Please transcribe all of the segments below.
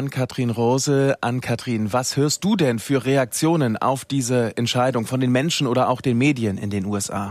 Ann-Kathrin Rose. Ann-Kathrin, was hörst du denn für Reaktionen auf diese Entscheidung von den Menschen oder auch den Medien in den USA?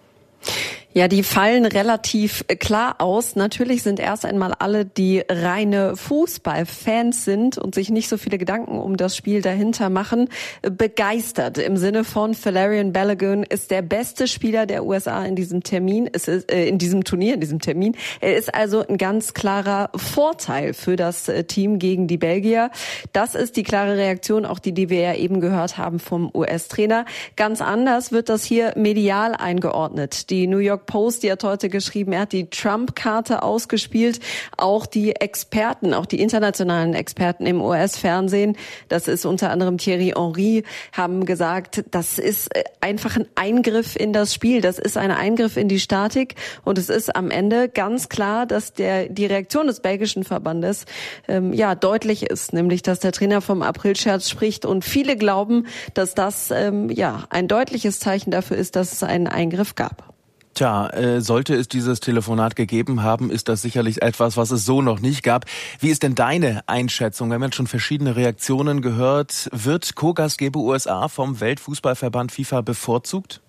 Ja, die fallen relativ klar aus. Natürlich sind erst einmal alle, die reine Fußballfans sind und sich nicht so viele Gedanken um das Spiel dahinter machen, begeistert. Im Sinne von Folarin Balogun ist der beste Spieler der USA in diesem Termin. In diesem Termin. Er ist also ein ganz klarer Vorteil für das Team gegen die Belgier. Das ist die klare Reaktion, auch die wir ja eben gehört haben vom US-Trainer. Ganz anders wird das hier medial eingeordnet. Die New York Post, die hat heute geschrieben, er hat die Trump-Karte ausgespielt. Auch die Experten, auch die internationalen Experten im US-Fernsehen, das ist unter anderem Thierry Henry, haben gesagt, das ist einfach ein Eingriff in das Spiel. Das ist ein Eingriff in die Statik. Und es ist am Ende ganz klar, dass die Reaktion des belgischen Verbandes deutlich ist. Nämlich, dass der Trainer vom Aprilscherz spricht. Und viele glauben, dass das ein deutliches Zeichen dafür ist, dass es einen Eingriff gab. Tja, sollte es dieses Telefonat gegeben haben, ist das sicherlich etwas, was es so noch nicht gab. Wie ist denn deine Einschätzung? Wir haben jetzt schon verschiedene Reaktionen gehört. Wird Co-Gastgeber USA vom Weltfußballverband FIFA bevorzugt?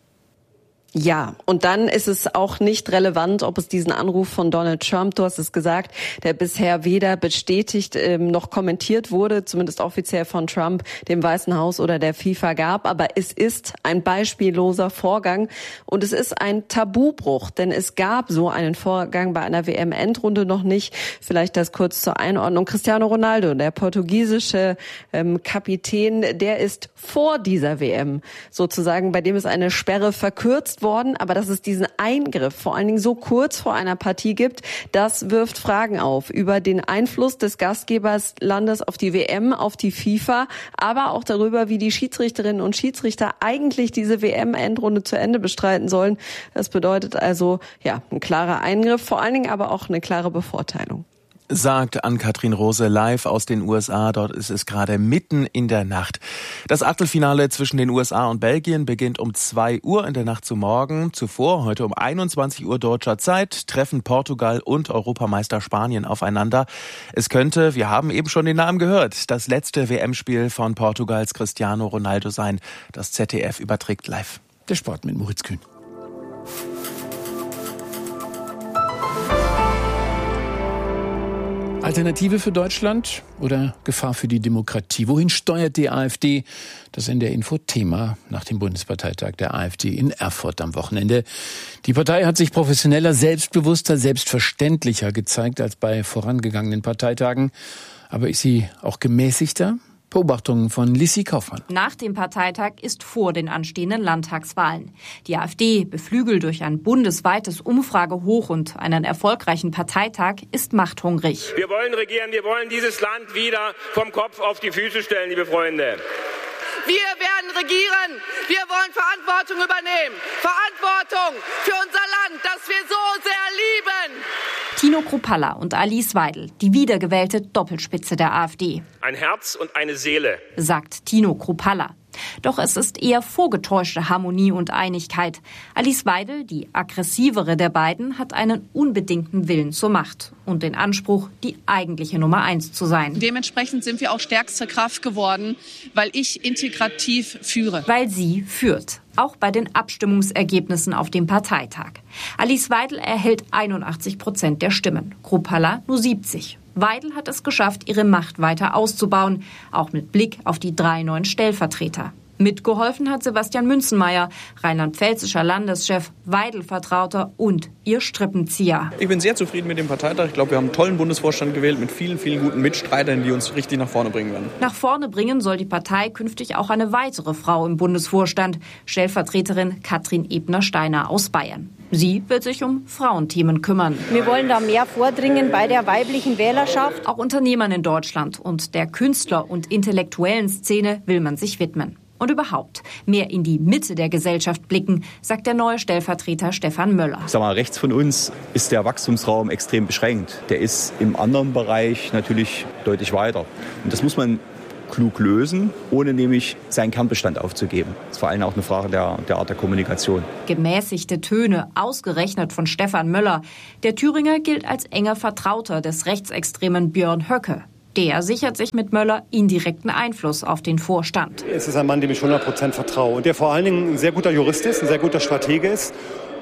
Ja, und dann ist es auch nicht relevant, ob es diesen Anruf von Donald Trump, du hast es gesagt, der bisher weder bestätigt noch kommentiert wurde, zumindest offiziell von Trump, dem Weißen Haus oder der FIFA gab. Aber es ist ein beispielloser Vorgang und es ist ein Tabubruch, denn es gab so einen Vorgang bei einer WM-Endrunde noch nicht. Vielleicht das kurz zur Einordnung. Cristiano Ronaldo, der portugiesische Kapitän, der ist vor dieser WM sozusagen, bei dem ist eine Sperre verkürzt worden, aber dass es diesen Eingriff vor allen Dingen so kurz vor einer Partie gibt, das wirft Fragen auf über den Einfluss des Gastgeberlandes auf die WM, auf die FIFA, aber auch darüber, wie die Schiedsrichterinnen und Schiedsrichter eigentlich diese WM-Endrunde zu Ende bestreiten sollen. Das bedeutet also, ein klarer Eingriff, vor allen Dingen aber auch eine klare Bevorteilung. Sagt Ann-Kathrin Rose live aus den USA. Dort ist es gerade mitten in der Nacht. Das Achtelfinale zwischen den USA und Belgien beginnt um 2 Uhr in der Nacht zu morgen. Zuvor, heute um 21 Uhr deutscher Zeit, treffen Portugal und Europameister Spanien aufeinander. Es könnte, wir haben eben schon den Namen gehört, das letzte WM-Spiel von Portugals Cristiano Ronaldo sein. Das ZDF überträgt live. Der Sport mit Moritz Kühn. Alternative für Deutschland oder Gefahr für die Demokratie? Wohin steuert die AfD? Das in der Info Thema nach dem Bundesparteitag der AfD in Erfurt am Wochenende. Die Partei hat sich professioneller, selbstbewusster, selbstverständlicher gezeigt als bei vorangegangenen Parteitagen. Aber ist sie auch gemäßigter? Beobachtungen von Lissi Kaufmann. Nach dem Parteitag ist vor den anstehenden Landtagswahlen. Die AfD, beflügelt durch ein bundesweites Umfragehoch und einen erfolgreichen Parteitag, ist machthungrig. Wir wollen regieren, wir wollen dieses Land wieder vom Kopf auf die Füße stellen, liebe Freunde. Wir werden regieren. Wir wollen Verantwortung übernehmen. Verantwortung für unser Land, das wir so sehr lieben. Tino Kruppalla und Alice Weidel, die wiedergewählte Doppelspitze der AfD. Ein Herz und eine Seele, sagt Tino Kruppalla. Doch es ist eher vorgetäuschte Harmonie und Einigkeit. Alice Weidel, die aggressivere der beiden, hat einen unbedingten Willen zur Macht und den Anspruch, die eigentliche Nummer 1 zu sein. Dementsprechend sind wir auch stärkste Kraft geworden, weil ich integrativ führe. Weil sie führt, auch bei den Abstimmungsergebnissen auf dem Parteitag. Alice Weidel erhält 81% der Stimmen, Kruppalla nur 70%. Weidel hat es geschafft, ihre Macht weiter auszubauen, auch mit Blick auf die 3 neuen Stellvertreter. Mitgeholfen hat Sebastian Münzenmaier, rheinland-pfälzischer Landeschef, Weidel-Vertrauter und ihr Strippenzieher. Ich bin sehr zufrieden mit dem Parteitag. Ich glaube, wir haben einen tollen Bundesvorstand gewählt mit vielen, vielen guten Mitstreitern, die uns richtig nach vorne bringen werden. Nach vorne bringen soll die Partei künftig auch eine weitere Frau im Bundesvorstand, Stellvertreterin Katrin Ebner-Steiner aus Bayern. Sie wird sich um Frauenthemen kümmern. Wir wollen da mehr vordringen bei der weiblichen Wählerschaft. Auch Unternehmern in Deutschland und der Künstler- und intellektuellen Szene will man sich widmen. Und überhaupt mehr in die Mitte der Gesellschaft blicken, sagt der neue Stellvertreter Stefan Möller. Ich sag mal, rechts von uns ist der Wachstumsraum extrem beschränkt. Der ist im anderen Bereich natürlich deutlich weiter. Und das muss man klug lösen, ohne nämlich seinen Kernbestand aufzugeben. Das ist vor allem auch eine Frage der Art der Kommunikation. Gemäßigte Töne, ausgerechnet von Stefan Möller. Der Thüringer gilt als enger Vertrauter des rechtsextremen Björn Höcke. Der sichert sich mit Möller indirekten Einfluss auf den Vorstand. Es ist ein Mann, dem ich 100% vertraue und der vor allen Dingen ein sehr guter Jurist ist, ein sehr guter Stratege ist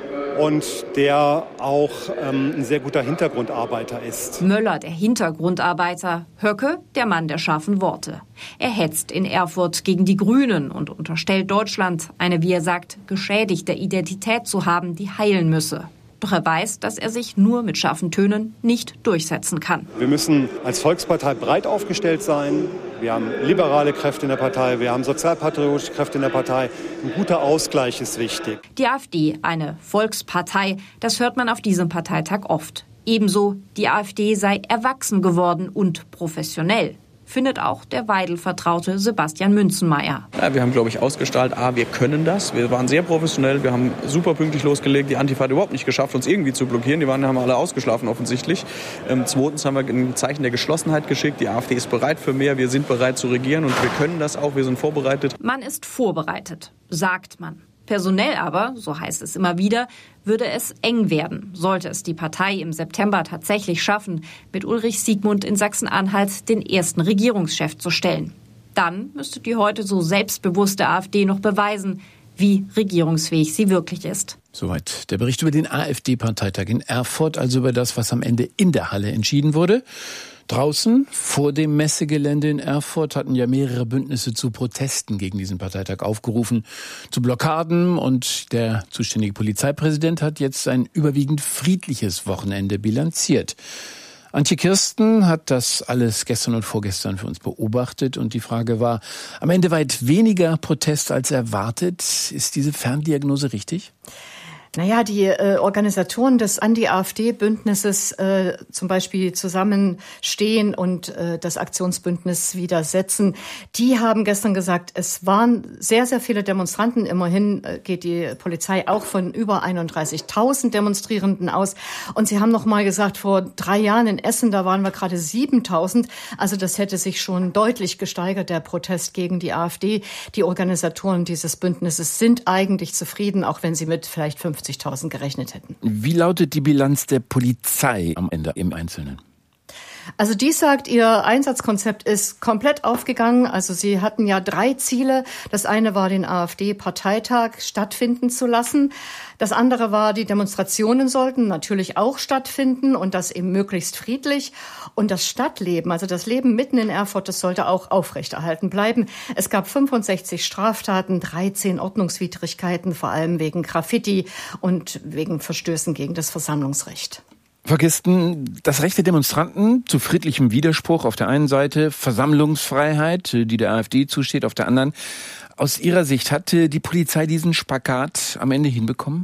und der auch ein sehr guter Hintergrundarbeiter ist. Möller, der Hintergrundarbeiter, Höcke, der Mann der scharfen Worte. Er hetzt in Erfurt gegen die Grünen und unterstellt Deutschland, eine, wie er sagt, geschädigte Identität zu haben, die heilen müsse. Doch er weiß, dass er sich nur mit scharfen Tönen nicht durchsetzen kann. Wir müssen als Volkspartei breit aufgestellt sein. Wir haben liberale Kräfte in der Partei, wir haben sozialpatriotische Kräfte in der Partei. Ein guter Ausgleich ist wichtig. Die AfD, eine Volkspartei, das hört man auf diesem Parteitag oft. Ebenso, die AfD sei erwachsen geworden und professionell. Findet auch der Weidel-Vertraute Sebastian Münzenmaier. Ja, wir haben, glaube ich, ausgestrahlt, wir können das. Wir waren sehr professionell, wir haben super pünktlich losgelegt. Die Antifa hat überhaupt nicht geschafft, uns irgendwie zu blockieren. Die haben alle ausgeschlafen offensichtlich. Zweitens haben wir ein Zeichen der Geschlossenheit geschickt. Die AfD ist bereit für mehr, wir sind bereit zu regieren und wir können das auch, wir sind vorbereitet. Man ist vorbereitet, sagt man. Personell aber, so heißt es immer wieder, würde es eng werden, sollte es die Partei im September tatsächlich schaffen, mit Ulrich Siegmund in Sachsen-Anhalt den ersten Regierungschef zu stellen. Dann müsste die heute so selbstbewusste AfD noch beweisen, wie regierungsfähig sie wirklich ist. Soweit der Bericht über den AfD-Parteitag in Erfurt, also über das, was am Ende in der Halle entschieden wurde. Draußen, vor dem Messegelände in Erfurt, hatten ja mehrere Bündnisse zu Protesten gegen diesen Parteitag aufgerufen, zu Blockaden, und der zuständige Polizeipräsident hat jetzt ein überwiegend friedliches Wochenende bilanziert. Antje Kirsten hat das alles gestern und vorgestern für uns beobachtet und die Frage war, am Ende weit weniger Protest als erwartet. Ist diese Ferndiagnose richtig? Naja, die Organisatoren des Anti-AfD-Bündnisses zum Beispiel zusammenstehen und das Aktionsbündnis widersetzen, die haben gestern gesagt, es waren sehr, sehr viele Demonstranten. Immerhin geht die Polizei auch von über 31.000 Demonstrierenden aus. Und sie haben noch mal gesagt, vor 3 Jahren in Essen, da waren wir gerade 7.000. Also das hätte sich schon deutlich gesteigert, der Protest gegen die AfD. Die Organisatoren dieses Bündnisses sind eigentlich zufrieden, auch wenn sie mit vielleicht 50.000 gerechnet hätten. Wie lautet die Bilanz der Polizei am Ende im Einzelnen? Also die sagt, ihr Einsatzkonzept ist komplett aufgegangen. Also sie hatten ja 3 Ziele. Das eine war, den AfD-Parteitag stattfinden zu lassen. Das andere war, die Demonstrationen sollten natürlich auch stattfinden und das eben möglichst friedlich. Und das Stadtleben, also das Leben mitten in Erfurt, das sollte auch aufrechterhalten bleiben. Es gab 65 Straftaten, 13 Ordnungswidrigkeiten, vor allem wegen Graffiti und wegen Verstößen gegen das Versammlungsrecht. Frau Kirsten, das Recht der Demonstranten zu friedlichem Widerspruch auf der einen Seite, Versammlungsfreiheit, die der AfD zusteht, auf der anderen. Aus Ihrer Sicht, hat die Polizei diesen Spagat am Ende hinbekommen?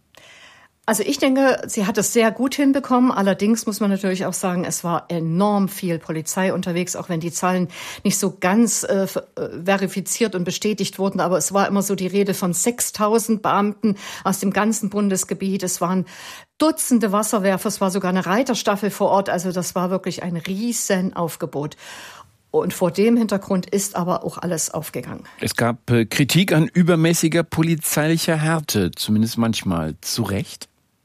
Also ich denke, sie hat es sehr gut hinbekommen. Allerdings muss man natürlich auch sagen, es war enorm viel Polizei unterwegs, auch wenn die Zahlen nicht so ganz verifiziert und bestätigt wurden. Aber es war immer so die Rede von 6.000 Beamten aus dem ganzen Bundesgebiet. Es waren Dutzende Wasserwerfer, es war sogar eine Reiterstaffel vor Ort. Also das war wirklich ein Riesenaufgebot. Und vor dem Hintergrund ist aber auch alles aufgegangen. Es gab Kritik an übermäßiger polizeilicher Härte, zumindest manchmal. Zu Recht?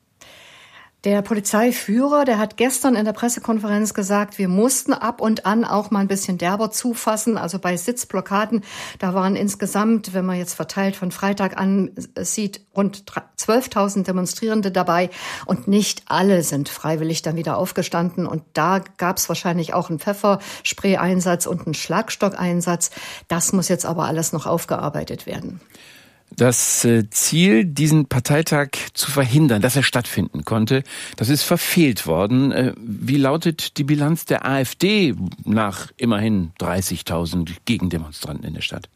Der Polizeiführer, der hat gestern in der Pressekonferenz gesagt, wir mussten ab und an auch mal ein bisschen derber zufassen. Also bei Sitzblockaden, da waren insgesamt, wenn man jetzt verteilt von Freitag an sieht, rund 12.000 Demonstrierende dabei. Und nicht alle sind freiwillig dann wieder aufgestanden. Und da gab es wahrscheinlich auch einen Pfefferspray-Einsatz und einen Schlagstockeinsatz. Das muss jetzt aber alles noch aufgearbeitet werden. Das Ziel, diesen Parteitag zu verhindern, dass er stattfinden konnte, das ist verfehlt worden. Wie lautet die Bilanz der AfD nach immerhin 30.000 Gegendemonstranten in der Stadt?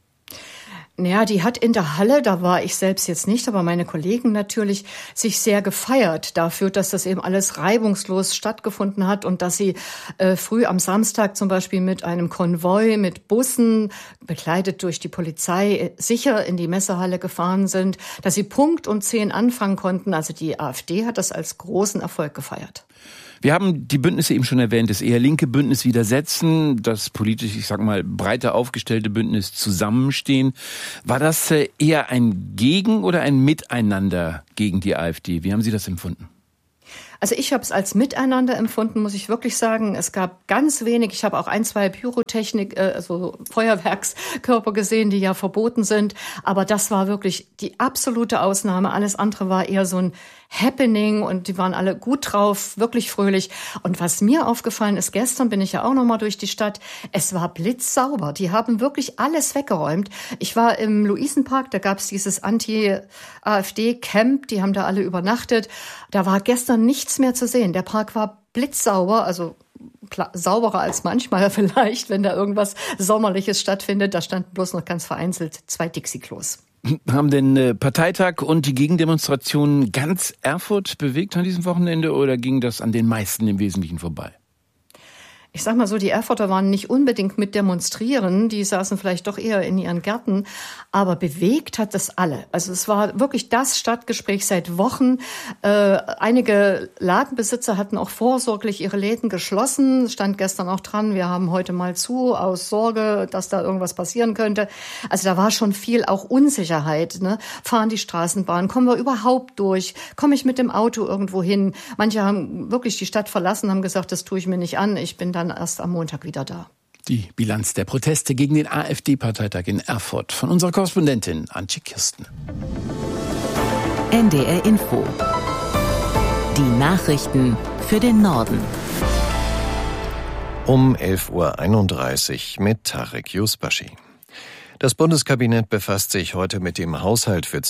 Naja, die hat in der Halle, da war ich selbst jetzt nicht, aber meine Kollegen natürlich, sich sehr gefeiert dafür, dass das eben alles reibungslos stattgefunden hat und dass sie früh am Samstag zum Beispiel mit einem Konvoi, mit Bussen, begleitet durch die Polizei, sicher in die Messehalle gefahren sind, dass sie Punkt um 10 anfangen konnten. Also die AfD hat das als großen Erfolg gefeiert. Wir haben die Bündnisse eben schon erwähnt, das eher linke Bündnis Widersetzen, das politisch, ich sag mal, breiter aufgestellte Bündnis Zusammenstehen. War das eher ein Gegen- oder ein Miteinander gegen die AfD? Wie haben Sie das empfunden? Also ich habe es als Miteinander empfunden, muss ich wirklich sagen. Es gab ganz wenig. Ich habe auch 1, 2 Pyrotechnik, also Feuerwerkskörper gesehen, die ja verboten sind. Aber das war wirklich die absolute Ausnahme. Alles andere war eher so ein Happening und die waren alle gut drauf, wirklich fröhlich. Und was mir aufgefallen ist, gestern bin ich ja auch noch mal durch die Stadt. Es war blitzsauber. Die haben wirklich alles weggeräumt. Ich war im Luisenpark, da gab es dieses Anti-AfD-Camp. Die haben da alle übernachtet. Da war gestern nichts mehr zu sehen. Der Park war blitzsauber, also sauberer als manchmal vielleicht, wenn da irgendwas Sommerliches stattfindet. Da standen bloß noch ganz vereinzelt 2 Dixie-Klos. Haben denn Parteitag und die Gegendemonstrationen ganz Erfurt bewegt an diesem Wochenende oder ging das an den meisten im Wesentlichen vorbei? Ich sag mal so, die Erfurter waren nicht unbedingt mit demonstrieren, die saßen vielleicht doch eher in ihren Gärten, aber bewegt hat das alle. Also es war wirklich das Stadtgespräch seit Wochen. Einige Ladenbesitzer hatten auch vorsorglich ihre Läden geschlossen, stand gestern auch dran, wir haben heute mal zu, aus Sorge, dass da irgendwas passieren könnte. Also da war schon viel auch Unsicherheit, ne? Fahren die Straßenbahn, kommen wir überhaupt durch, komme ich mit dem Auto irgendwo hin? Manche haben wirklich die Stadt verlassen, haben gesagt, das tue ich mir nicht an, ich bin dann erst am Montag wieder da. Die Bilanz der Proteste gegen den AfD-Parteitag in Erfurt von unserer Korrespondentin Antje Kirsten. NDR Info. Die Nachrichten für den Norden. Um 11.31 Uhr mit Tarek Yusbashi. Das Bundeskabinett befasst sich heute mit dem Haushalt für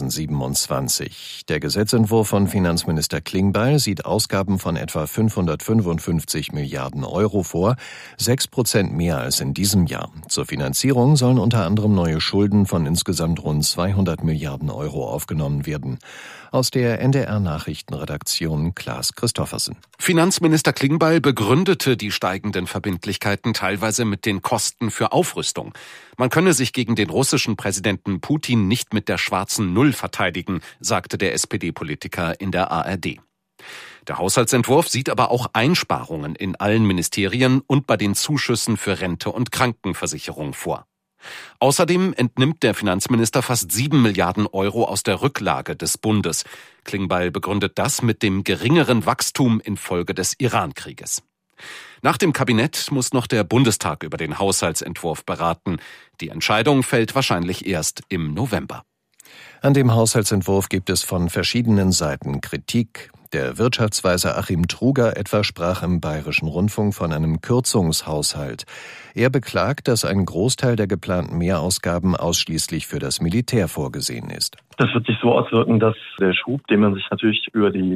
2027. Der Gesetzentwurf von Finanzminister Klingbeil sieht Ausgaben von etwa 555 Milliarden Euro vor, 6% mehr als in diesem Jahr. Zur Finanzierung sollen unter anderem neue Schulden von insgesamt rund 200 Milliarden Euro aufgenommen werden. Aus der NDR-Nachrichtenredaktion Klaas Christoffersen. Finanzminister Klingbeil begründete die steigenden Verbindlichkeiten teilweise mit den Kosten für Aufrüstung. Man könne sich gegen den russischen Präsidenten Putin nicht mit der schwarzen Null verteidigen, sagte der SPD-Politiker in der ARD. Der Haushaltsentwurf sieht aber auch Einsparungen in allen Ministerien und bei den Zuschüssen für Rente und Krankenversicherung vor. Außerdem entnimmt der Finanzminister fast 7 Milliarden Euro aus der Rücklage des Bundes. Klingbeil begründet das mit dem geringeren Wachstum infolge des Iran-Krieges. Nach dem Kabinett muss noch der Bundestag über den Haushaltsentwurf beraten. Die Entscheidung fällt wahrscheinlich erst im November. An dem Haushaltsentwurf gibt es von verschiedenen Seiten Kritik. Der Wirtschaftsweise Achim Truger etwa sprach im Bayerischen Rundfunk von einem Kürzungshaushalt. Er beklagt, dass ein Großteil der geplanten Mehrausgaben ausschließlich für das Militär vorgesehen ist. Das wird sich so auswirken, dass der Schub, den man sich natürlich über die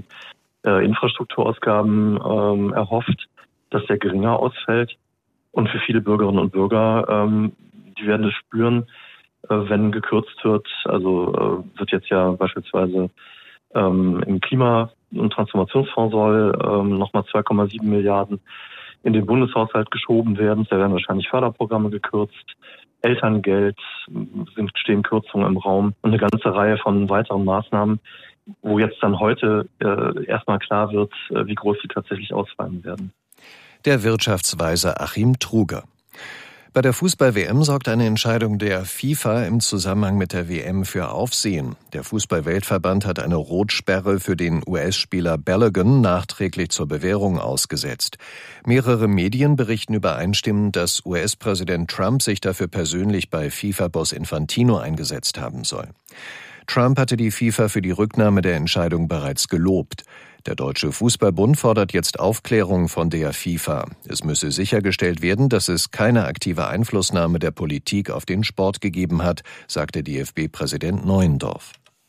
Infrastrukturausgaben erhofft, dass der geringer ausfällt. Und für viele Bürgerinnen und Bürger, die werden es spüren, wenn gekürzt wird. Also wird jetzt ja beispielsweise im Klima- und Transformationsfonds soll nochmal 2,7 Milliarden in den Bundeshaushalt geschoben werden. Da werden wahrscheinlich Förderprogramme gekürzt. Elterngeld stehen Kürzungen im Raum und eine ganze Reihe von weiteren Maßnahmen, wo jetzt dann heute erstmal klar wird, wie groß sie tatsächlich ausfallen werden. Der Wirtschaftsweise Achim Truger. Bei der Fußball-WM sorgt eine Entscheidung der FIFA im Zusammenhang mit der WM für Aufsehen. Der Fußball-Weltverband hat eine Rotsperre für den US-Spieler Balogun nachträglich zur Bewährung ausgesetzt. Mehrere Medien berichten übereinstimmend, dass US-Präsident Trump sich dafür persönlich bei FIFA-Boss Infantino eingesetzt haben soll. Trump hatte die FIFA für die Rücknahme der Entscheidung bereits gelobt. Der Deutsche Fußballbund fordert jetzt Aufklärung von der FIFA. Es müsse sichergestellt werden, dass es keine aktive Einflussnahme der Politik auf den Sport gegeben hat, sagte DFB-Präsident Neuendorf.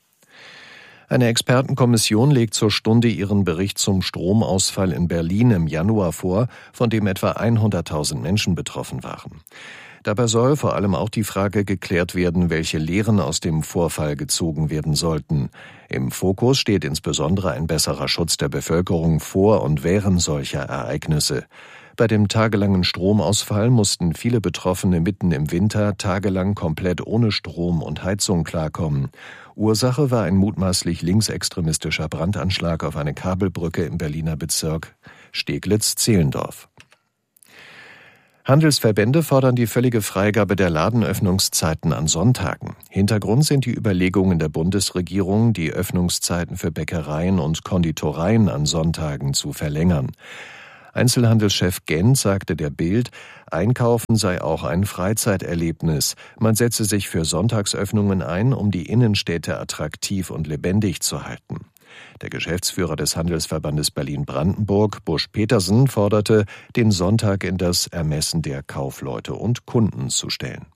Eine Expertenkommission legt zur Stunde ihren Bericht zum Stromausfall in Berlin im Januar vor, von dem etwa 100.000 Menschen betroffen waren. Dabei soll vor allem auch die Frage geklärt werden, welche Lehren aus dem Vorfall gezogen werden sollten. Im Fokus steht insbesondere ein besserer Schutz der Bevölkerung vor und während solcher Ereignisse. Bei dem tagelangen Stromausfall mussten viele Betroffene mitten im Winter tagelang komplett ohne Strom und Heizung klarkommen. Ursache war ein mutmaßlich linksextremistischer Brandanschlag auf eine Kabelbrücke im Berliner Bezirk Steglitz-Zehlendorf. Handelsverbände fordern die völlige Freigabe der Ladenöffnungszeiten an Sonntagen. Hintergrund sind die Überlegungen der Bundesregierung, die Öffnungszeiten für Bäckereien und Konditoreien an Sonntagen zu verlängern. Einzelhandelschef Gent sagte der Bild, Einkaufen sei auch ein Freizeiterlebnis. Man setze sich für Sonntagsöffnungen ein, um die Innenstädte attraktiv und lebendig zu halten. Der Geschäftsführer des Handelsverbandes Berlin-Brandenburg, Busch-Petersen, forderte, den Sonntag in das Ermessen der Kaufleute und Kunden zu stellen.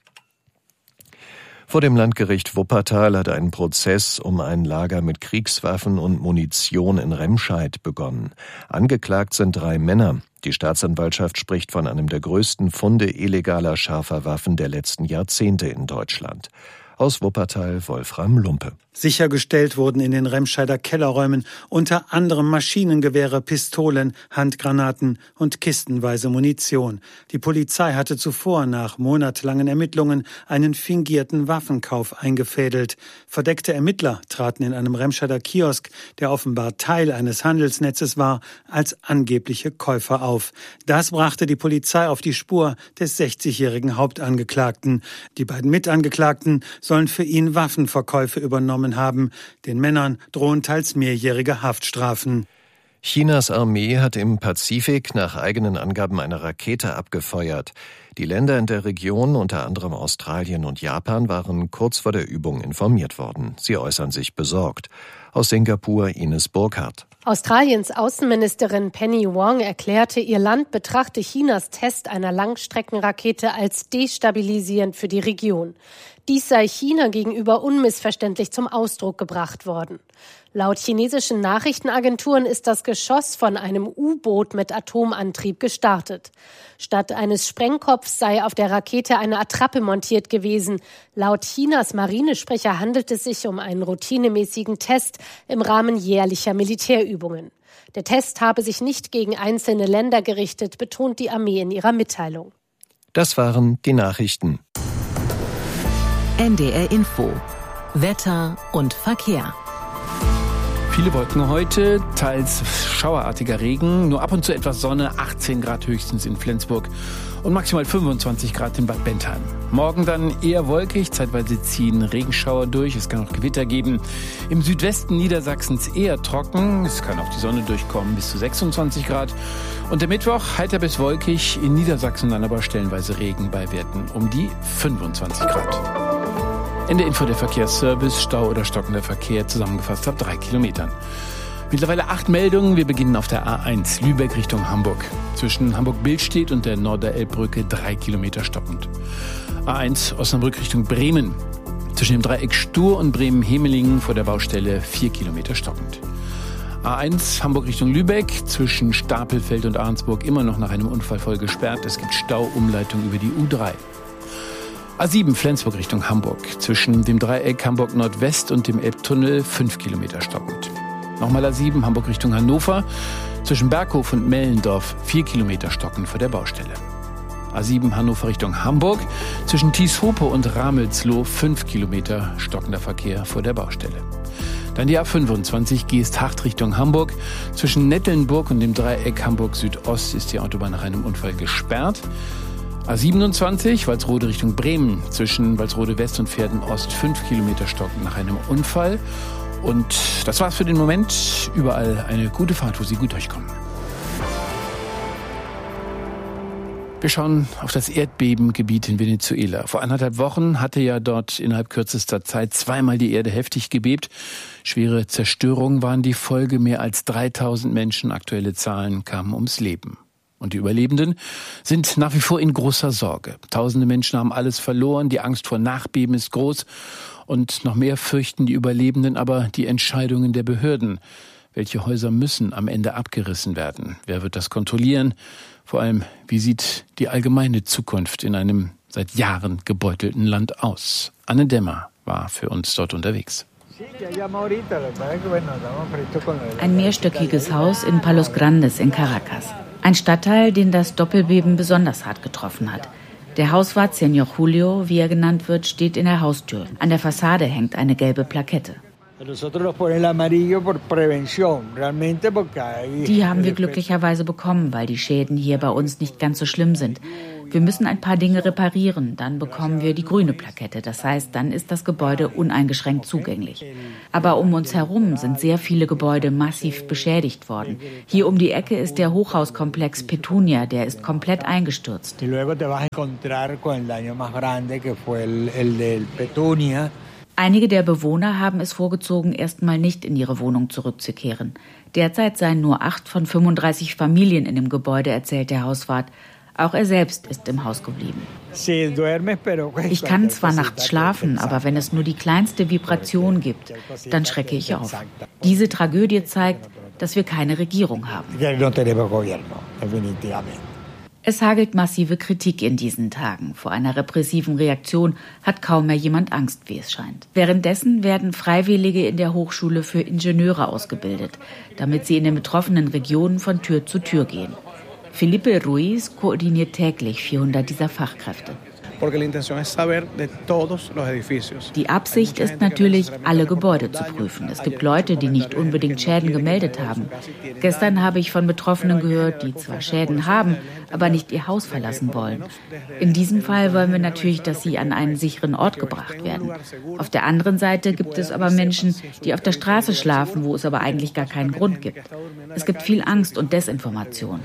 Vor dem Landgericht Wuppertal hat ein Prozess um ein Lager mit Kriegswaffen und Munition in Remscheid begonnen. Angeklagt sind 3 Männer. Die Staatsanwaltschaft spricht von einem der größten Funde illegaler scharfer Waffen der letzten Jahrzehnte in Deutschland. Aus Wuppertal Wolfram Lumpe. Sichergestellt wurden in den Remscheider Kellerräumen unter anderem Maschinengewehre, Pistolen, Handgranaten und kistenweise Munition. Die Polizei hatte zuvor nach monatelangen Ermittlungen einen fingierten Waffenkauf eingefädelt. Verdeckte Ermittler traten in einem Remscheider Kiosk, der offenbar Teil eines Handelsnetzes war, als angebliche Käufer auf. Das brachte die Polizei auf die Spur des 60-jährigen Hauptangeklagten. Die beiden Mitangeklagten sollen für ihn Waffenverkäufe übernommen haben. Den Männern drohen teils mehrjährige Haftstrafen. Chinas Armee hat im Pazifik nach eigenen Angaben eine Rakete abgefeuert. Die Länder in der Region, unter anderem Australien und Japan, waren kurz vor der Übung informiert worden. Sie äußern sich besorgt. Aus Singapur Ines Burkhardt. Australiens Außenministerin Penny Wong erklärte, ihr Land betrachte Chinas Test einer Langstreckenrakete als destabilisierend für die Region. Dies sei China gegenüber unmissverständlich zum Ausdruck gebracht worden. Laut chinesischen Nachrichtenagenturen ist das Geschoss von einem U-Boot mit Atomantrieb gestartet. Statt eines Sprengkopfs sei auf der Rakete eine Attrappe montiert gewesen. Laut Chinas Marinesprecher handelt es sich um einen routinemäßigen Test im Rahmen jährlicher Militärübungen. Der Test habe sich nicht gegen einzelne Länder gerichtet, betont die Armee in ihrer Mitteilung. Das waren die Nachrichten. NDR Info. Wetter und Verkehr. Viele Wolken heute, teils schauerartiger Regen, nur ab und zu etwas Sonne, 18 Grad höchstens in Flensburg und maximal 25 Grad in Bad Bentheim. Morgen dann eher wolkig, zeitweise ziehen Regenschauer durch, es kann auch Gewitter geben. Im Südwesten Niedersachsens eher trocken, es kann auch die Sonne durchkommen, bis zu 26 Grad. Und der Mittwoch heiter bis wolkig, in Niedersachsen dann aber stellenweise Regen bei Werten um die 25 Grad. Ende Info der Verkehrsservice, Stau oder stockender Verkehr, zusammengefasst ab 3 Kilometern. Mittlerweile 8 Meldungen. Wir beginnen auf der A1 Lübeck Richtung Hamburg. Zwischen Hamburg-Billstedt und der Norderelbbrücke 3 Kilometer stockend. A1 Osnabrück Richtung Bremen. Zwischen dem Dreieck Stur und Bremen-Hemelingen vor der Baustelle 4 Kilometer stockend. A1 Hamburg Richtung Lübeck. Zwischen Stapelfeld und Ahrensburg immer noch nach einem Unfall voll gesperrt. Es gibt Stauumleitung über die U3. A7 Flensburg Richtung Hamburg. Zwischen dem Dreieck Hamburg Nordwest und dem Elbtunnel 5 Kilometer stockend. Nochmal A7 Hamburg Richtung Hannover. Zwischen Berghof und Mellendorf 4 Kilometer stockend vor der Baustelle. A7 Hannover Richtung Hamburg. Zwischen Tieshope und Ramelsloh 5 Kilometer stockender Verkehr vor der Baustelle. Dann die A25 Geesthacht Richtung Hamburg. Zwischen Nettelnburg und dem Dreieck Hamburg Südost ist die Autobahn nach einem Unfall gesperrt. A27 Walsrode Richtung Bremen. Zwischen Walsrode West und Verden Ost 5 Kilometer stockend nach einem Unfall. Und das war's für den Moment. Überall eine gute Fahrt, wo Sie gut durchkommen. Wir schauen auf das Erdbebengebiet in Venezuela. Vor 1,5 Wochen hatte ja dort innerhalb kürzester Zeit 2-mal die Erde heftig gebebt. Schwere Zerstörungen waren die Folge. Mehr als 3000 Menschen, aktuelle Zahlen, kamen ums Leben. Und die Überlebenden sind nach wie vor in großer Sorge. Tausende Menschen haben alles verloren, die Angst vor Nachbeben ist groß. Und noch mehr fürchten die Überlebenden aber die Entscheidungen der Behörden. Welche Häuser müssen am Ende abgerissen werden? Wer wird das kontrollieren? Vor allem, wie sieht die allgemeine Zukunft in einem seit Jahren gebeutelten Land aus? Anne Dämmer war für uns dort unterwegs. Ein mehrstöckiges Haus in Palos Grandes in Caracas. Ein Stadtteil, den das Doppelbeben besonders hart getroffen hat. Der Hauswart Señor Julio, wie er genannt wird, steht in der Haustür. An der Fassade hängt eine gelbe Plakette. Die haben wir glücklicherweise bekommen, weil die Schäden hier bei uns nicht ganz so schlimm sind. Wir müssen ein paar Dinge reparieren, dann bekommen wir die grüne Plakette. Das heißt, dann ist das Gebäude uneingeschränkt zugänglich. Aber um uns herum sind sehr viele Gebäude massiv beschädigt worden. Hier um die Ecke ist der Hochhauskomplex Petunia, der ist komplett eingestürzt. Einige der Bewohner haben es vorgezogen, erstmal nicht in ihre Wohnung zurückzukehren. Derzeit seien nur 8 von 35 Familien in dem Gebäude, erzählt der Hauswart. Auch er selbst ist im Haus geblieben. Ich kann zwar nachts schlafen, aber wenn es nur die kleinste Vibration gibt, dann schrecke ich auf. Diese Tragödie zeigt, dass wir keine Regierung haben. Es hagelt massive Kritik in diesen Tagen. Vor einer repressiven Reaktion hat kaum mehr jemand Angst, wie es scheint. Währenddessen werden Freiwillige in der Hochschule für Ingenieure ausgebildet, damit sie in den betroffenen Regionen von Tür zu Tür gehen. Felipe Ruiz koordiniert täglich 400 dieser Fachkräfte. Die Absicht ist natürlich, alle Gebäude zu prüfen. Es gibt Leute, die nicht unbedingt Schäden gemeldet haben. Gestern habe ich von Betroffenen gehört, die zwar Schäden haben, aber nicht ihr Haus verlassen wollen. In diesem Fall wollen wir natürlich, dass sie an einen sicheren Ort gebracht werden. Auf der anderen Seite gibt es aber Menschen, die auf der Straße schlafen, wo es aber eigentlich gar keinen Grund gibt. Es gibt viel Angst und Desinformation.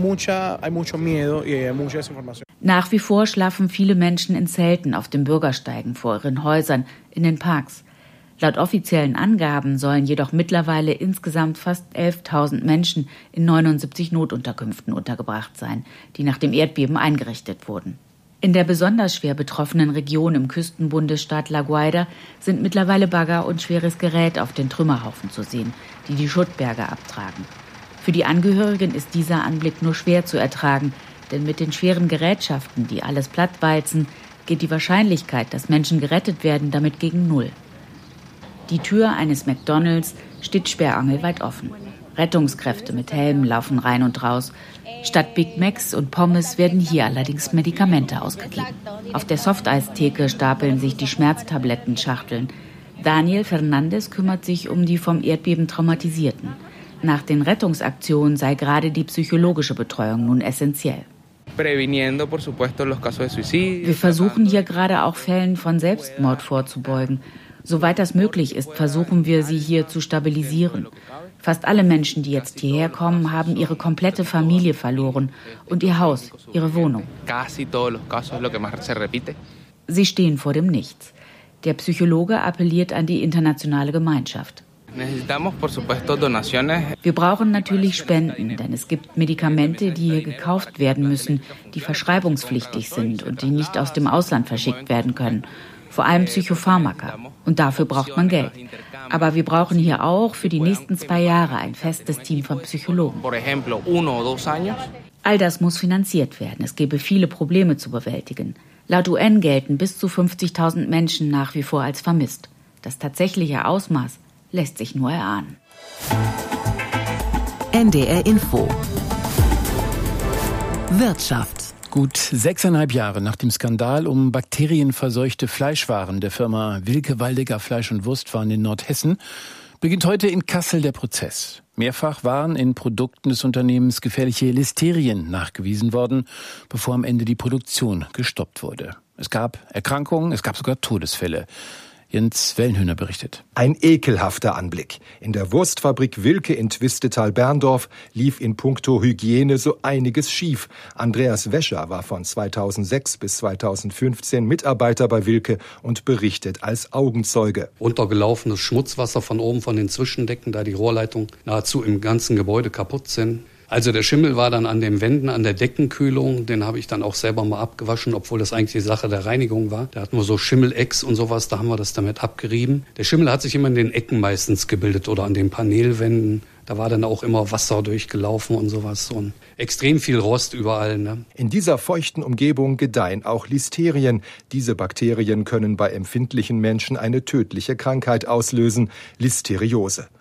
Nach wie vor schlafen viele Menschen in Zelten auf den Bürgersteigen vor ihren Häusern, in den Parks. Laut offiziellen Angaben sollen jedoch mittlerweile insgesamt fast 11.000 Menschen in 79 Notunterkünften untergebracht sein, die nach dem Erdbeben eingerichtet wurden. In der besonders schwer betroffenen Region im Küstenbundesstaat La Guaira sind mittlerweile Bagger und schweres Gerät auf den Trümmerhaufen zu sehen, die die Schuttberge abtragen. Für die Angehörigen ist dieser Anblick nur schwer zu ertragen, denn mit den schweren Gerätschaften, die alles plattwalzen, geht die Wahrscheinlichkeit, dass Menschen gerettet werden, damit gegen Null. Die Tür eines McDonald's steht sperrangelweit offen. Rettungskräfte mit Helmen laufen rein und raus. Statt Big Macs und Pommes werden hier allerdings Medikamente ausgegeben. Auf der Softeistheke stapeln sich die Schmerztablettenschachteln. Daniel Fernandes kümmert sich um die vom Erdbeben Traumatisierten. Nach den Rettungsaktionen sei gerade die psychologische Betreuung nun essentiell. Wir versuchen hier gerade auch Fällen von Selbstmord vorzubeugen. Soweit das möglich ist, versuchen wir, sie hier zu stabilisieren. Fast alle Menschen, die jetzt hierher kommen, haben ihre komplette Familie verloren und ihr Haus, ihre Wohnung. Sie stehen vor dem Nichts. Der Psychologe appelliert an die internationale Gemeinschaft. Wir brauchen natürlich Spenden, denn es gibt Medikamente, die hier gekauft werden müssen, die verschreibungspflichtig sind und die nicht aus dem Ausland verschickt werden können. Vor allem Psychopharmaka. Und dafür braucht man Geld. Aber wir brauchen hier auch für die nächsten 2 Jahre ein festes Team von Psychologen. All das muss finanziert werden. Es gäbe viele Probleme zu bewältigen. Laut UN gelten bis zu 50.000 Menschen nach wie vor als vermisst. Das tatsächliche Ausmaß lässt sich nur erahnen. NDR Info. Wirtschaft. Gut 6,5 Jahre nach dem Skandal um bakterienverseuchte Fleischwaren der Firma Wilke Waldecker Fleisch und Wurstwaren in Nordhessen beginnt heute in Kassel der Prozess. Mehrfach waren in Produkten des Unternehmens gefährliche Listerien nachgewiesen worden, bevor am Ende die Produktion gestoppt wurde. Es gab Erkrankungen, es gab sogar Todesfälle. Jens Wellenhöhner berichtet. Ein ekelhafter Anblick. In der Wurstfabrik Wilke in Twistetal-Berndorf lief in puncto Hygiene so einiges schief. Andreas Wäscher war von 2006 bis 2015 Mitarbeiter bei Wilke und berichtet als Augenzeuge. Runtergelaufenes Schmutzwasser von oben von den Zwischendecken, da die Rohrleitungen nahezu im ganzen Gebäude kaputt sind. Also der Schimmel war dann an den Wänden, an der Deckenkühlung. Den habe ich dann auch selber mal abgewaschen, obwohl das eigentlich die Sache der Reinigung war. Da hatten wir so Schimmelecks und sowas, da haben wir das damit abgerieben. Der Schimmel hat sich immer in den Ecken meistens gebildet oder an den Panelwänden. Da war dann auch immer Wasser durchgelaufen und sowas. Und extrem viel Rost überall. Ne? In dieser feuchten Umgebung gedeihen auch Listerien. Diese Bakterien können bei empfindlichen Menschen eine tödliche Krankheit auslösen, Listeriose.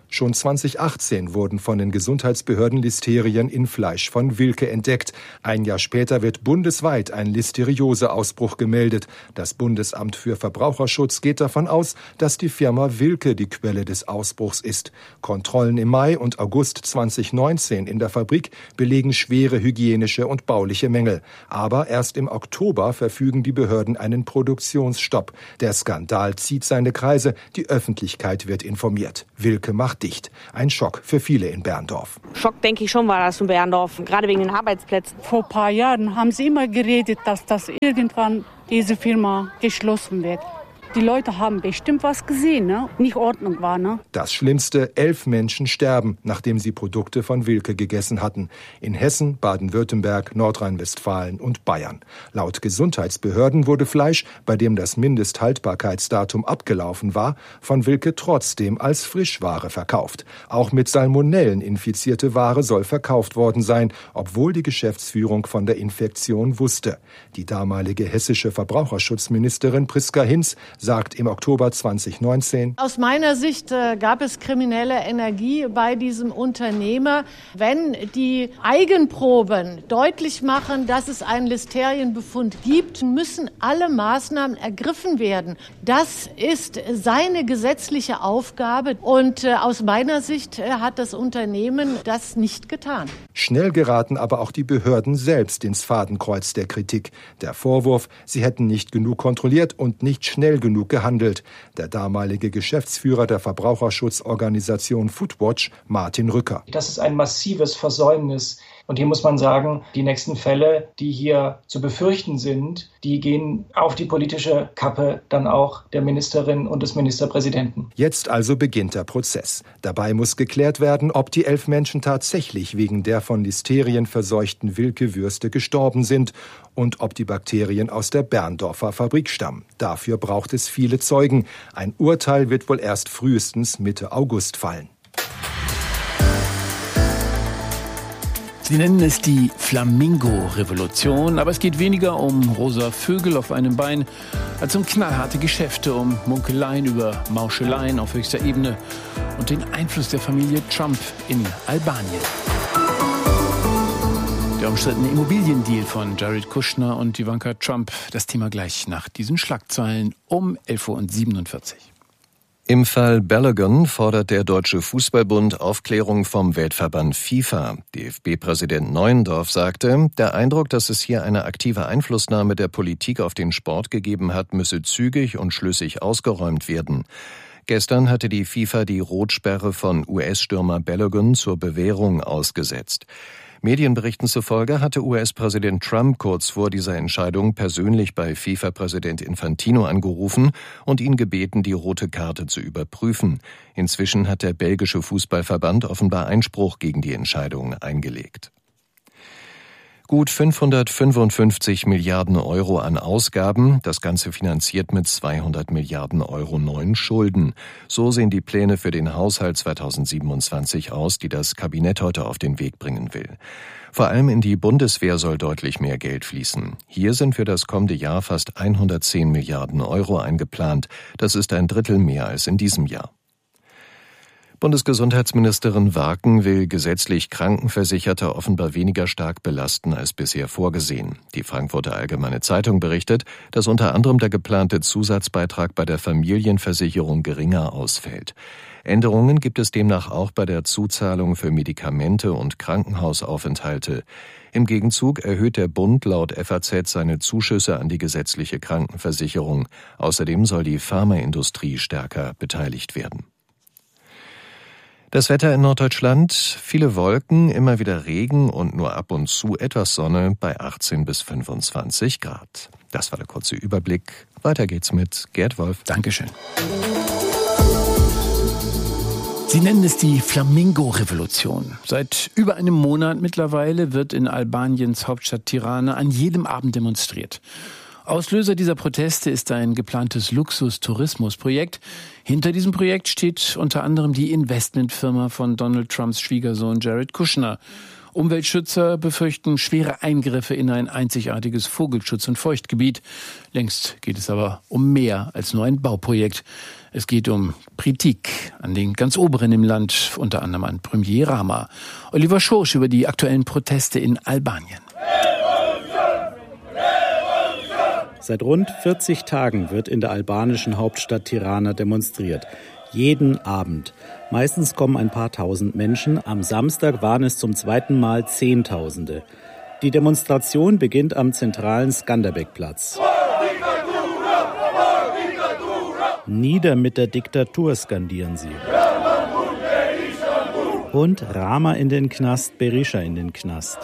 Schon 2018 wurden von den Gesundheitsbehörden Listerien in Fleisch von Wilke entdeckt. Ein Jahr später wird bundesweit ein Listeriose-Ausbruch gemeldet. Das Bundesamt für Verbraucherschutz geht davon aus, dass die Firma Wilke die Quelle des Ausbruchs ist. Kontrollen im Mai und August 2019 in der Fabrik belegen schwere hygienische und bauliche Mängel. Aber erst im Oktober verfügen die Behörden einen Produktionsstopp. Der Skandal zieht seine Kreise, die Öffentlichkeit wird informiert. Wilke macht dicht. Ein Schock für viele in Berndorf. Schock, denke ich schon, war das in Berndorf, gerade wegen den Arbeitsplätzen. Vor ein paar Jahren haben sie immer geredet, dass irgendwann diese Firma geschlossen wird. Die Leute haben bestimmt was gesehen, ne? Nicht Ordnung war, ne? Das Schlimmste, 11 Menschen sterben, nachdem sie Produkte von Wilke gegessen hatten. In Hessen, Baden-Württemberg, Nordrhein-Westfalen und Bayern. Laut Gesundheitsbehörden wurde Fleisch, bei dem das Mindesthaltbarkeitsdatum abgelaufen war, von Wilke trotzdem als Frischware verkauft. Auch mit Salmonellen infizierte Ware soll verkauft worden sein, obwohl die Geschäftsführung von der Infektion wusste. Die damalige hessische Verbraucherschutzministerin Priska Hinz sagt im Oktober 2019: Aus meiner Sicht gab es kriminelle Energie bei diesem Unternehmer. Wenn die Eigenproben deutlich machen, dass es einen Listerienbefund gibt, müssen alle Maßnahmen ergriffen werden. Das ist seine gesetzliche Aufgabe und aus meiner Sicht hat das Unternehmen das nicht getan. Schnell geraten aber auch die Behörden selbst ins Fadenkreuz der Kritik. Der Vorwurf, sie hätten nicht genug kontrolliert und nicht schnell genug gehandelt. Der damalige Geschäftsführer der Verbraucherschutzorganisation Foodwatch, Martin Rücker. Das ist ein massives Versäumnis. Und hier muss man sagen, die nächsten Fälle, die hier zu befürchten sind, die gehen auf die politische Kappe dann auch der Ministerin und des Ministerpräsidenten. Jetzt also beginnt der Prozess. Dabei muss geklärt werden, ob die 11 Menschen tatsächlich wegen der von Listerien verseuchten Wilke-Würste gestorben sind und ob die Bakterien aus der Berndorfer Fabrik stammen. Dafür braucht es viele Zeugen. Ein Urteil wird wohl erst frühestens Mitte August fallen. Sie nennen es die Flamingo-Revolution, aber es geht weniger um rosa Vögel auf einem Bein als um knallharte Geschäfte, um Munkeleien über Mauscheleien auf höchster Ebene und den Einfluss der Familie Trump in Albanien. Der umstrittene Immobiliendeal von Jared Kushner und Ivanka Trump, das Thema gleich nach diesen Schlagzeilen um 11.47 Uhr. Im Fall Balogun fordert der Deutsche Fußballbund Aufklärung vom Weltverband FIFA. DFB-Präsident Neuendorf sagte, der Eindruck, dass es hier eine aktive Einflussnahme der Politik auf den Sport gegeben hat, müsse zügig und schlüssig ausgeräumt werden. Gestern hatte die FIFA die Rotsperre von US-Stürmer Balogun zur Bewährung ausgesetzt. Medienberichten zufolge hatte US-Präsident Trump kurz vor dieser Entscheidung persönlich bei FIFA-Präsident Infantino angerufen und ihn gebeten, die rote Karte zu überprüfen. Inzwischen hat der belgische Fußballverband offenbar Einspruch gegen die Entscheidung eingelegt. Gut 555 Milliarden Euro an Ausgaben, das Ganze finanziert mit 200 Milliarden Euro neuen Schulden. So sehen die Pläne für den Haushalt 2027 aus, die das Kabinett heute auf den Weg bringen will. Vor allem in die Bundeswehr soll deutlich mehr Geld fließen. Hier sind für das kommende Jahr fast 110 Milliarden Euro eingeplant. Das ist ein Drittel mehr als in diesem Jahr. Bundesgesundheitsministerin Warken will gesetzlich Krankenversicherte offenbar weniger stark belasten als bisher vorgesehen. Die Frankfurter Allgemeine Zeitung berichtet, dass unter anderem der geplante Zusatzbeitrag bei der Familienversicherung geringer ausfällt. Änderungen gibt es demnach auch bei der Zuzahlung für Medikamente und Krankenhausaufenthalte. Im Gegenzug erhöht der Bund laut FAZ seine Zuschüsse an die gesetzliche Krankenversicherung. Außerdem soll die Pharmaindustrie stärker beteiligt werden. Das Wetter in Norddeutschland, viele Wolken, immer wieder Regen und nur ab und zu etwas Sonne bei 18 bis 25 Grad. Das war der kurze Überblick. Weiter geht's mit Gerd Wolf. Dankeschön. Sie nennen es die Flamingo-Revolution. Seit über einem Monat mittlerweile wird in Albaniens Hauptstadt Tirana an jedem Abend demonstriert. Auslöser dieser Proteste ist ein geplantes Luxus-Tourismus-Projekt. Hinter diesem Projekt steht unter anderem die Investmentfirma von Donald Trumps Schwiegersohn Jared Kushner. Umweltschützer befürchten schwere Eingriffe in ein einzigartiges Vogelschutz- und Feuchtgebiet. Längst geht es aber um mehr als nur ein Bauprojekt. Es geht um Kritik an den ganz Oberen im Land, unter anderem an Premier Rama. Oliver Schorsch über die aktuellen Proteste in Albanien. Seit rund 40 Tagen wird in der albanischen Hauptstadt Tirana demonstriert. Jeden Abend. Meistens kommen ein paar tausend Menschen. Am Samstag waren es zum zweiten Mal Zehntausende. Die Demonstration beginnt am zentralen Skanderbeg-Platz. Nieder mit der Diktatur, skandieren sie. Und Rama in den Knast, Berisha in den Knast.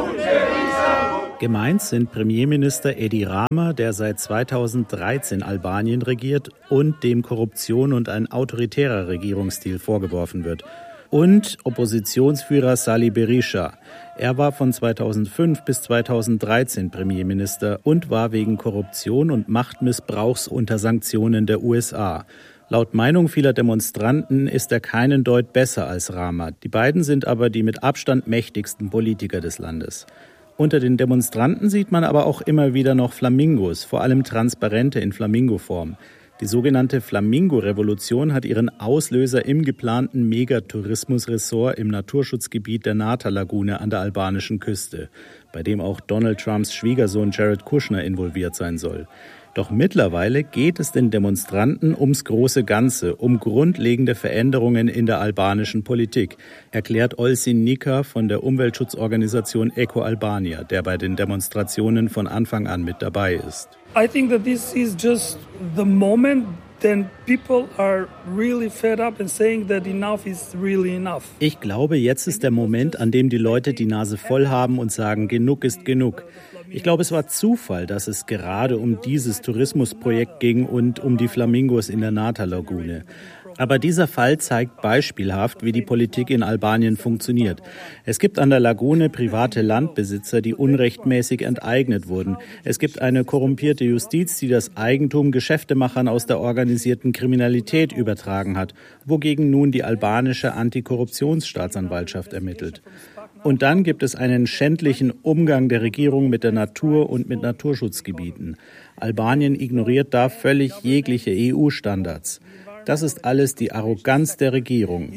Gemeint sind Premierminister Edi Rama, der seit 2013 Albanien regiert und dem Korruption und ein autoritärer Regierungsstil vorgeworfen wird. Und Oppositionsführer Sali Berisha. Er war von 2005 bis 2013 Premierminister und war wegen Korruption und Machtmissbrauchs unter Sanktionen der USA. Laut Meinung vieler Demonstranten ist er keinen Deut besser als Rama. Die beiden sind aber die mit Abstand mächtigsten Politiker des Landes. Unter den Demonstranten sieht man aber auch immer wieder noch Flamingos, vor allem transparente in Flamingoform. Die sogenannte Flamingo-Revolution hat ihren Auslöser im geplanten Megatourismusressort im Naturschutzgebiet der Nata-Lagune an der albanischen Küste, bei dem auch Donald Trumps Schwiegersohn Jared Kushner involviert sein soll. Doch mittlerweile geht es den Demonstranten ums große Ganze, um grundlegende Veränderungen in der albanischen Politik, erklärt Olsin Nika von der Umweltschutzorganisation Eco Albania, der bei den Demonstrationen von Anfang an mit dabei ist. I think that this is just the moment then people are really fed up and saying that enough is really enough. Ich glaube, jetzt ist der Moment, an dem die Leute die Nase voll haben und sagen, genug ist genug. Ich glaube, es war Zufall, dass es gerade um dieses Tourismusprojekt ging und um die Flamingos in der Nata-Lagune. Aber dieser Fall zeigt beispielhaft, wie die Politik in Albanien funktioniert. Es gibt an der Lagune private Landbesitzer, die unrechtmäßig enteignet wurden. Es gibt eine korrumpierte Justiz, die das Eigentum Geschäftemachern aus der organisierten Kriminalität übertragen hat, wogegen nun die albanische Antikorruptionsstaatsanwaltschaft ermittelt. Und dann gibt es einen schändlichen Umgang der Regierung mit der Natur und mit Naturschutzgebieten. Albanien ignoriert da völlig jegliche EU-Standards. Das ist alles die Arroganz der Regierung.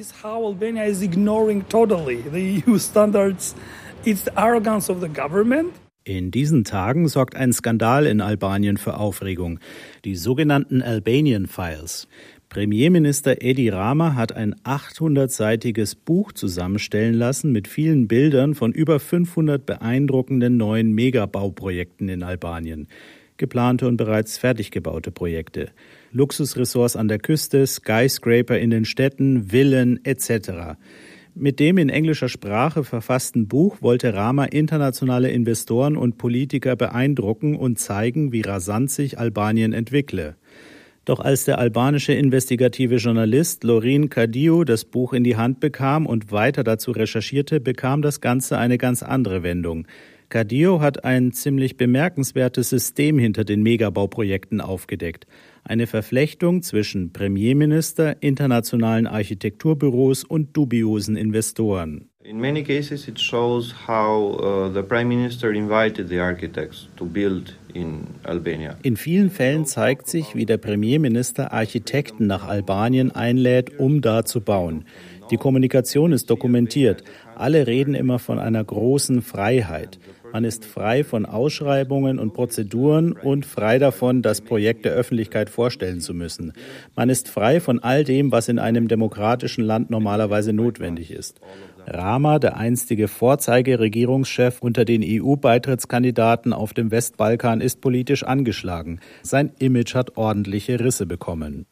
In diesen Tagen sorgt ein Skandal in Albanien für Aufregung. Die sogenannten Albanian Files. Premierminister Edi Rama hat ein 800-seitiges Buch zusammenstellen lassen mit vielen Bildern von über 500 beeindruckenden neuen Megabauprojekten in Albanien. Geplante und bereits fertig gebaute Projekte. Luxusressorts an der Küste, Skyscraper in den Städten, Villen etc. Mit dem in englischer Sprache verfassten Buch wollte Rama internationale Investoren und Politiker beeindrucken und zeigen, wie rasant sich Albanien entwickle. Doch als der albanische investigative Journalist Lorin Kadiu das Buch in die Hand bekam und weiter dazu recherchierte, bekam das Ganze eine ganz andere Wendung. Kadiu hat ein ziemlich bemerkenswertes System hinter den Megabauprojekten aufgedeckt. Eine Verflechtung zwischen Premierminister, internationalen Architekturbüros und dubiosen Investoren. In many cases it shows how the Prime Minister invited the architects to build in Albania. In vielen Fällen zeigt sich, wie der Premierminister Architekten nach Albanien einlädt, um da zu bauen. Die Kommunikation ist dokumentiert. Alle reden immer von einer großen Freiheit. Man ist frei von Ausschreibungen und Prozeduren und frei davon, das Projekt der Öffentlichkeit vorstellen zu müssen. Man ist frei von all dem, was in einem demokratischen Land normalerweise notwendig ist. Rama, der einstige Vorzeigeregierungschef unter den EU-Beitrittskandidaten auf dem Westbalkan, ist politisch angeschlagen. Sein Image hat ordentliche Risse bekommen.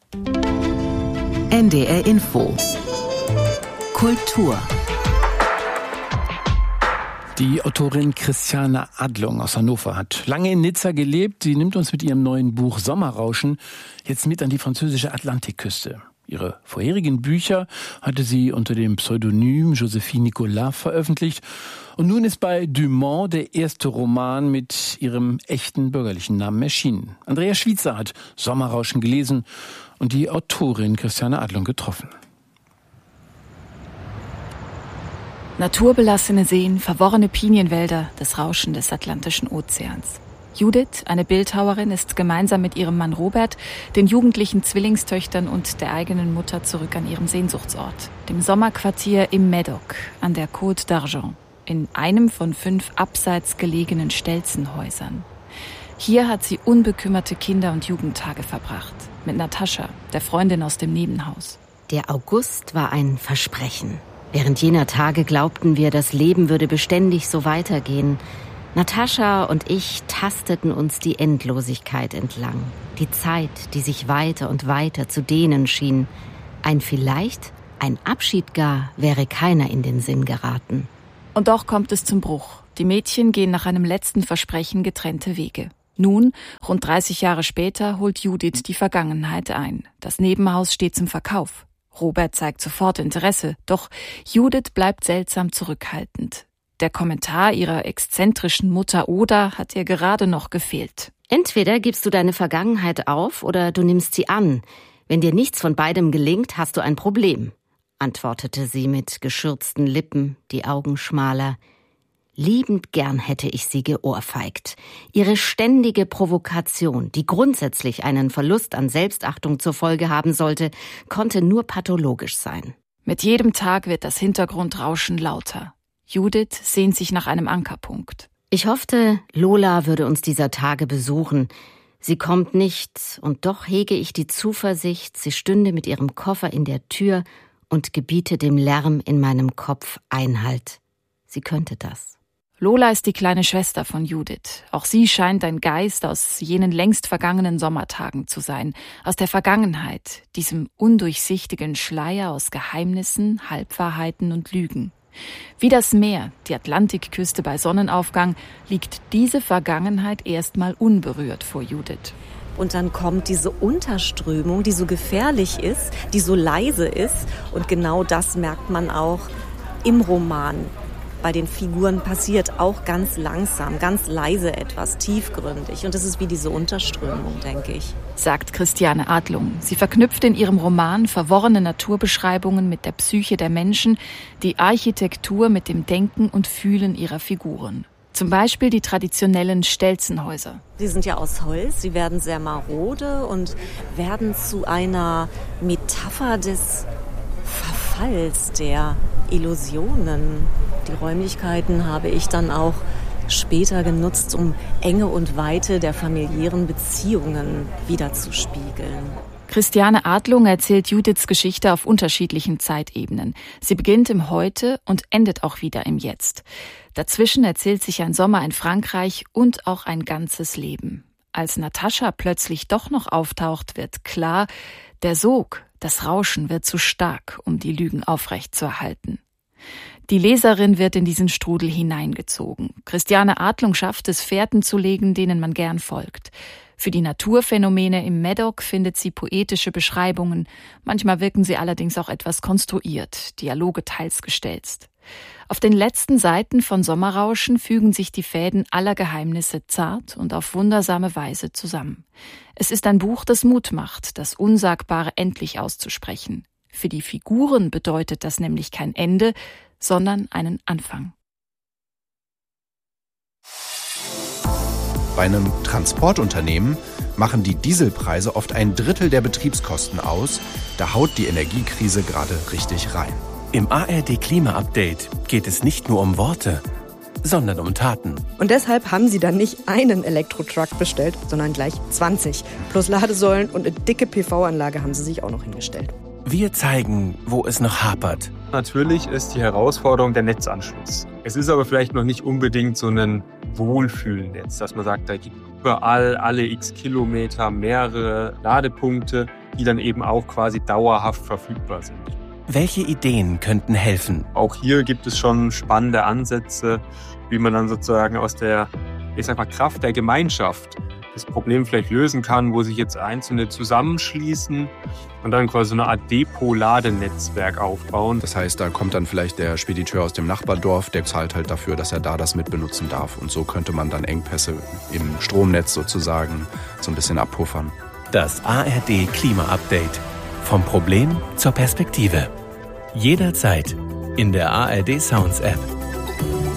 NDR Info. Kultur. Die Autorin Christiane Adlung aus Hannover hat lange in Nizza gelebt. Sie nimmt uns mit ihrem neuen Buch Sommerrauschen jetzt mit an die französische Atlantikküste. Ihre vorherigen Bücher hatte sie unter dem Pseudonym Joséphine Nicolas veröffentlicht. Und nun ist bei Dumont der erste Roman mit ihrem echten bürgerlichen Namen erschienen. Andrea Schwitzer hat Sommerrauschen gelesen und die Autorin Christiane Adlung getroffen. Naturbelassene Seen, verworrene Pinienwälder, das Rauschen des Atlantischen Ozeans. Judith, eine Bildhauerin, ist gemeinsam mit ihrem Mann Robert, den jugendlichen Zwillingstöchtern und der eigenen Mutter zurück an ihrem Sehnsuchtsort, dem Sommerquartier im Médoc an der Côte d'Argent, in einem von 5 abseits gelegenen Stelzenhäusern. Hier hat sie unbekümmerte Kinder- und Jugendtage verbracht, mit Natascha, der Freundin aus dem Nebenhaus. Der August war ein Versprechen. Während jener Tage glaubten wir, das Leben würde beständig so weitergehen. Natascha und ich tasteten uns die Endlosigkeit entlang. Die Zeit, die sich weiter und weiter zu dehnen schien. Ein Vielleicht, ein Abschied gar, wäre keiner in den Sinn geraten. Und doch kommt es zum Bruch. Die Mädchen gehen nach einem letzten Versprechen getrennte Wege. Nun, rund 30 Jahre später, holt Judith die Vergangenheit ein. Das Nebenhaus steht zum Verkauf. Robert zeigt sofort Interesse, doch Judith bleibt seltsam zurückhaltend. Der Kommentar ihrer exzentrischen Mutter Oda hat ihr gerade noch gefehlt. Entweder gibst du deine Vergangenheit auf oder du nimmst sie an. Wenn dir nichts von beidem gelingt, hast du ein Problem, antwortete sie mit geschürzten Lippen, die Augen schmaler. Liebend gern hätte ich sie geohrfeigt. Ihre ständige Provokation, die grundsätzlich einen Verlust an Selbstachtung zur Folge haben sollte, konnte nur pathologisch sein. Mit jedem Tag wird das Hintergrundrauschen lauter. Judith sehnt sich nach einem Ankerpunkt. Ich hoffte, Lola würde uns dieser Tage besuchen. Sie kommt nicht, und doch hege ich die Zuversicht, sie stünde mit ihrem Koffer in der Tür und gebiete dem Lärm in meinem Kopf Einhalt. Sie könnte das. Lola ist die kleine Schwester von Judith. Auch sie scheint ein Geist aus jenen längst vergangenen Sommertagen zu sein. Aus der Vergangenheit, diesem undurchsichtigen Schleier aus Geheimnissen, Halbwahrheiten und Lügen. Wie das Meer, die Atlantikküste bei Sonnenaufgang, liegt diese Vergangenheit erstmal unberührt vor Judith. Und dann kommt diese Unterströmung, die so gefährlich ist, die so leise ist. Und genau das merkt man auch im Roman. Bei den Figuren passiert auch ganz langsam, ganz leise etwas, tiefgründig. Und das ist wie diese Unterströmung, denke ich. Sagt Christiane Adlung. Sie verknüpft in ihrem Roman verworrene Naturbeschreibungen mit der Psyche der Menschen, die Architektur mit dem Denken und Fühlen ihrer Figuren. Zum Beispiel die traditionellen Stelzenhäuser. Sie sind ja aus Holz, sie werden sehr marode und werden zu einer Metapher des Verfalls, der Illusionen. Die Räumlichkeiten habe ich dann auch später genutzt, um Enge und Weite der familiären Beziehungen wiederzuspiegeln. Christiane Adlung erzählt Judiths Geschichte auf unterschiedlichen Zeitebenen. Sie beginnt im Heute und endet auch wieder im Jetzt. Dazwischen erzählt sich ein Sommer in Frankreich und auch ein ganzes Leben. Als Natascha plötzlich doch noch auftaucht, wird klar, der Sog, das Rauschen wird zu stark, um die Lügen aufrechtzuerhalten. Die Leserin wird in diesen Strudel hineingezogen. Christiane Adlung schafft es, Fährten zu legen, denen man gern folgt. Für die Naturphänomene im Médoc findet sie poetische Beschreibungen. Manchmal wirken sie allerdings auch etwas konstruiert, Dialoge teils gestelzt. Auf den letzten Seiten von Sommerrauschen fügen sich die Fäden aller Geheimnisse zart und auf wundersame Weise zusammen. Es ist ein Buch, das Mut macht, das Unsagbare endlich auszusprechen. Für die Figuren bedeutet das nämlich kein Ende, sondern einen Anfang. Bei einem Transportunternehmen machen die Dieselpreise oft 1/3 der Betriebskosten aus. Da haut die Energiekrise gerade richtig rein. Im ARD-Klima-Update geht es nicht nur um Worte, sondern um Taten. Und deshalb haben sie dann nicht einen Elektrotruck bestellt, sondern gleich 20. Plus Ladesäulen und eine dicke PV-Anlage haben sie sich auch noch hingestellt. Wir zeigen, wo es noch hapert. Natürlich ist die Herausforderung der Netzanschluss. Es ist aber vielleicht noch nicht unbedingt so ein Wohlfühlnetz, dass man sagt, da gibt überall alle x Kilometer mehrere Ladepunkte, die dann eben auch quasi dauerhaft verfügbar sind. Welche Ideen könnten helfen? Auch hier gibt es schon spannende Ansätze, wie man dann sozusagen aus der, Kraft der Gemeinschaft das Problem vielleicht lösen kann, wo sich jetzt Einzelne zusammenschließen und dann quasi so eine Art Depot-Ladenetzwerk aufbauen. Das heißt, da kommt dann vielleicht der Spediteur aus dem Nachbardorf, der zahlt halt dafür, dass er da das mitbenutzen darf. Und so könnte man dann Engpässe im Stromnetz sozusagen so ein bisschen abpuffern. Das ARD-Klima-Update. Vom Problem zur Perspektive. Jederzeit in der ARD Sounds App.